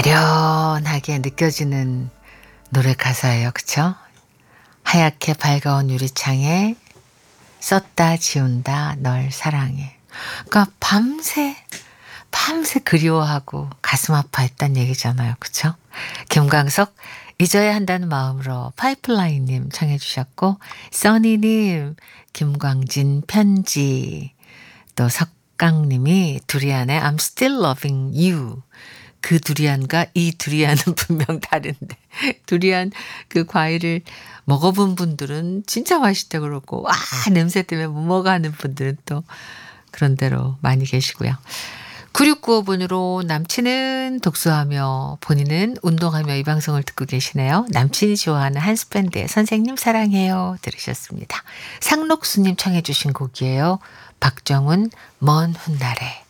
아련하게 느껴지는 노래 가사예요. 그쵸? 하얗게 밝아온 유리창에 썼다 지운다 널 사랑해. 그러니까 밤새 그리워하고 가슴 아파했단 얘기잖아요. 그쵸? 김광석 잊어야 한다는 마음으로 파이프라인님 청해 주셨고 써니님 김광진 편지 또 석강님이 두리안의 I'm still loving you. 그 두리안과 이 두리안은 분명 다른데 두리안 그 과일을 먹어본 분들은 진짜 맛있다고 그러고 와 냄새 때문에 못 먹어 하는 분들은 또 그런 대로 많이 계시고요. 9695번으로 남친은 독서하며 본인은 운동하며 이 방송을 듣고 계시네요. 남친이 좋아하는 한스밴드의 선생님 사랑해요 들으셨습니다. 상록수님 청해 주신 곡이에요. 박정훈 먼 훗날에.